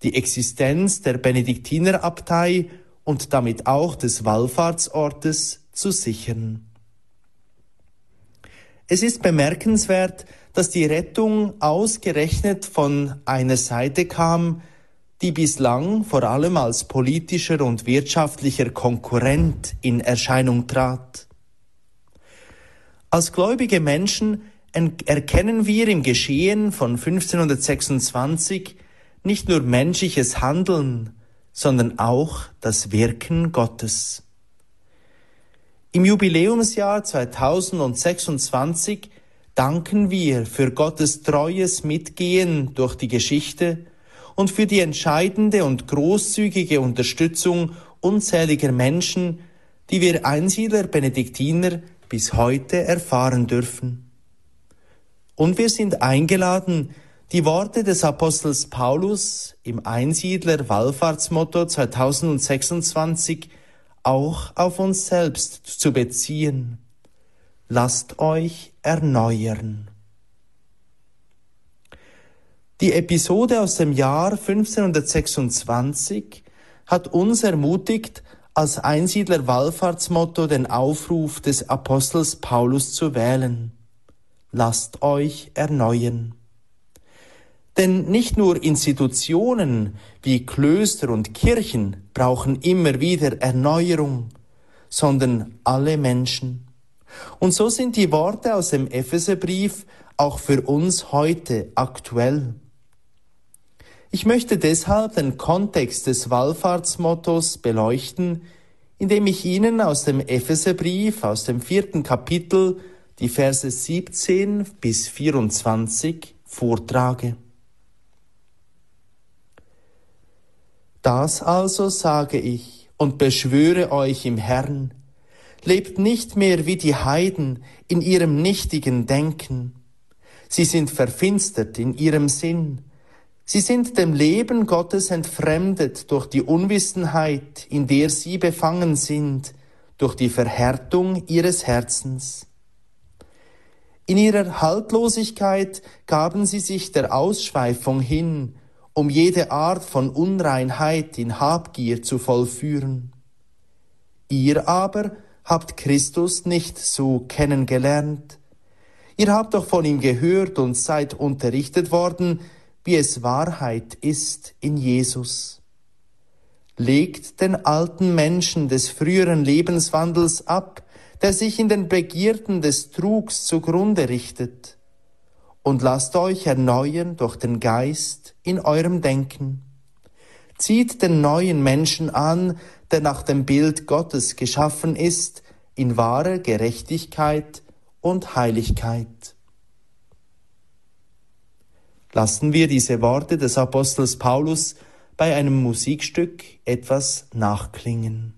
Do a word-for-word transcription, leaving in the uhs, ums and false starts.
die Existenz der Benediktinerabtei und damit auch des Wallfahrtsortes zu sichern. Es ist bemerkenswert, dass die Rettung ausgerechnet von einer Seite kam, die bislang vor allem als politischer und wirtschaftlicher Konkurrent in Erscheinung trat. Als gläubige Menschen erkennen wir im Geschehen von fünfzehnhundertsechsundzwanzig nicht nur menschliches Handeln, sondern auch das Wirken Gottes. Im Jubiläumsjahr zweitausendsechsundzwanzig danken wir für Gottes treues Mitgehen durch die Geschichte und für die entscheidende und großzügige Unterstützung unzähliger Menschen, die wir Einsiedler Benediktiner bis heute erfahren dürfen. Und wir sind eingeladen, die Worte des Apostels Paulus im Einsiedler-Wallfahrtsmotto zweitausendsechsundzwanzig auch auf uns selbst zu beziehen. Lasst euch erneuern. Die Episode aus dem Jahr fünfzehnhundertsechsundzwanzig hat uns ermutigt, als Einsiedler-Wallfahrtsmotto den Aufruf des Apostels Paulus zu wählen. Lasst euch erneuern. Denn nicht nur Institutionen wie Klöster und Kirchen brauchen immer wieder Erneuerung, sondern alle Menschen. Und so sind die Worte aus dem Epheserbrief auch für uns heute aktuell. Ich möchte deshalb den Kontext des Wallfahrtsmottos beleuchten, indem ich Ihnen aus dem Epheserbrief, aus dem vierten Kapitel, die Verse siebzehn bis vierundzwanzig vortrage. Das also sage ich und beschwöre euch im Herrn, lebt nicht mehr wie die Heiden in ihrem nichtigen Denken. Sie sind verfinstert in ihrem Sinn. Sie sind dem Leben Gottes entfremdet durch die Unwissenheit, in der sie befangen sind, durch die Verhärtung ihres Herzens. In ihrer Haltlosigkeit gaben sie sich der Ausschweifung hin, um jede Art von Unreinheit in Habgier zu vollführen. Ihr aber habt Christus nicht so kennengelernt. Ihr habt doch von ihm gehört und seid unterrichtet worden, wie es Wahrheit ist in Jesus. Legt den alten Menschen des früheren Lebenswandels ab, der sich in den Begierden des Trugs zugrunde richtet, und lasst euch erneuern durch den Geist in eurem Denken. Zieht den neuen Menschen an, der nach dem Bild Gottes geschaffen ist, in wahrer Gerechtigkeit und Heiligkeit. Lassen wir diese Worte des Apostels Paulus bei einem Musikstück etwas nachklingen.